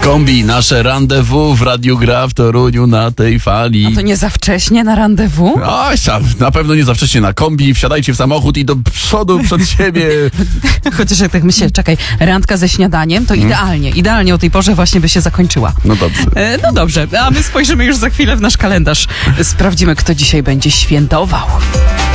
Kombi, nasze rendezvous w Radiu Gra w Toruniu na tej fali. A to nie za wcześnie na rendezvous? Oj, na pewno nie za wcześnie na kombi. Wsiadajcie w samochód i do przodu przed siebie. Chociaż jak tak myślę, czekaj, randka ze śniadaniem to idealnie o tej porze właśnie by się zakończyła. No dobrze. No dobrze, a my spojrzymy już za chwilę w nasz kalendarz. Sprawdzimy, kto dzisiaj będzie świętował.